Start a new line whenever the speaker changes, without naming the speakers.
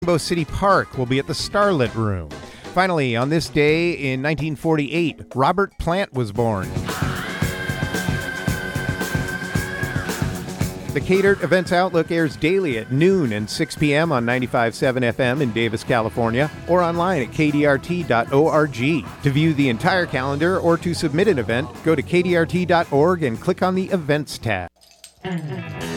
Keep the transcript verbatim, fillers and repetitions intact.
Rainbow City Park will be at the Starlit Room. Finally, on this day in nineteen forty-eight, Robert Plant was born. The K-Dirt Events Outlook airs daily at noon and six p.m. on ninety-five point seven F M in Davis, California, or online at k d r t dot org. To view the entire calendar or to submit an event, go to k d r t dot org and click on the Events tab.